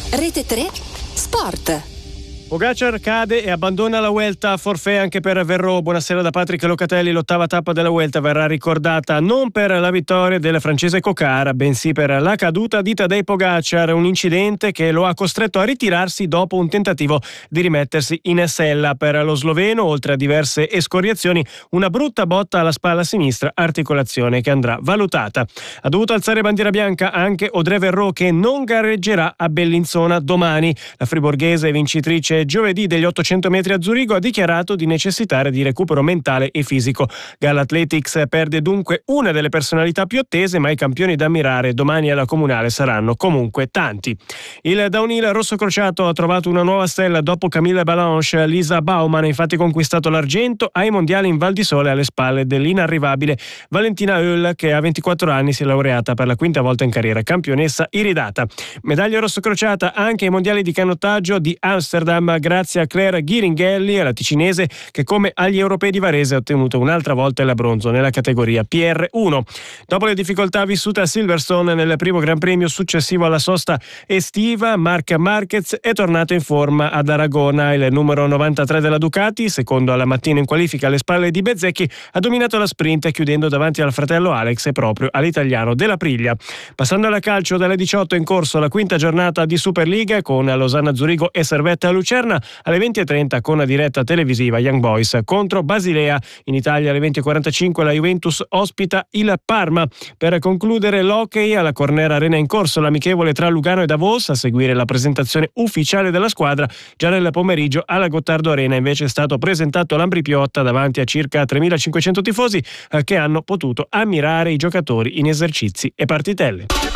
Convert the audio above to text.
Rete 3 Sport. Pogacar cade e abbandona la Vuelta, forfait anche per Verreau. Buonasera da Patrick Locatelli. L'ottava tappa della Vuelta verrà ricordata non per la vittoria del francese Cocara, bensì per la caduta di Tadej Pogacar, un incidente che lo ha costretto a ritirarsi dopo un tentativo di rimettersi in sella. Per lo sloveno, oltre a diverse escoriazioni, una brutta botta alla spalla sinistra, articolazione che andrà valutata. Ha dovuto alzare bandiera bianca anche Audrey Verreau, che non gareggerà a Bellinzona domani. La friburghese vincitrice giovedì degli 800 metri a Zurigo ha dichiarato di necessitare di recupero mentale e fisico. Galla Athletics perde dunque una delle personalità più attese, ma i campioni da ammirare domani alla Comunale saranno comunque tanti. Il downhill rosso crociato ha trovato una nuova stella dopo Camille Balanche. Lisa Baumann ha infatti conquistato l'argento ai mondiali in Val di Sole alle spalle dell'inarrivabile Valentina Höll, che a 24 anni si è laureata per la quinta volta in carriera, campionessa iridata. Medaglia rosso crociata anche ai mondiali di canottaggio di Amsterdam, grazie a Claire Ghiringhelli, la ticinese, che come agli europei di Varese ha ottenuto un'altra volta il bronzo nella categoria PR1. Dopo le difficoltà vissute a Silverstone nel primo Gran Premio successivo alla sosta estiva, Marc Marquez è tornato in forma ad Aragona. Il numero 93 della Ducati, secondo alla mattina in qualifica alle spalle di Bezzecchi, ha dominato la sprint chiudendo davanti al fratello Alex e proprio all'italiano Della Priglia. Passando alla calcio, dalle 18 in corso la quinta giornata di Superliga con Losanna Zurigo e Servette Lucerna. Alle 20:30 con la diretta televisiva Young Boys contro Basilea. In Italia alle 20:45 la Juventus ospita il Parma. Per concludere l'hockey, alla Cornera Arena in corso l'amichevole tra Lugano e Davos. A seguire la presentazione ufficiale della squadra. Già nel pomeriggio alla Gottardo Arena invece è stato presentato l'Ambri Piotta davanti a circa 3.500 tifosi che hanno potuto ammirare i giocatori in esercizi e partitelle.